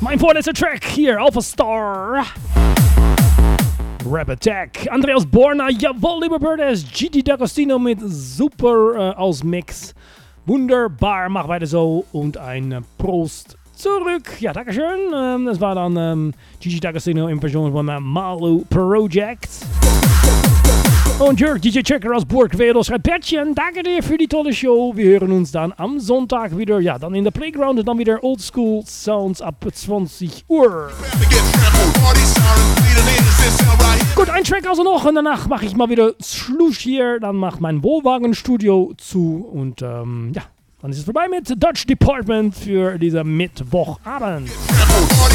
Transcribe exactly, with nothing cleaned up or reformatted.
Mein vorletzter Track hier auf A Star. Rap Attack. Andreas Borna, jawohl, liebe Birdies. G T D'Agostino mit super äh, aus Mix. Wunderbar, mach weiter so und ein äh, Prost zurück. Ja, dankeschön. Ähm, das war dann ähm, G T D'Agostino in Person von äh, Malu Project. Und Jörg, D J Checker aus Burgwedel schreibt Bettchen, danke dir für die tolle Show. Wir hören uns dann am Sonntag wieder, ja, dann in der Playground und dann wieder Oldschool Sounds ab zwanzig Uhr. Gut, ein Track also noch und danach mache ich mal wieder Schluss hier. Dann macht mein Wohnwagenstudio zu und ähm, ja, dann ist es vorbei mit Dutch Department für diesen Mittwochabend.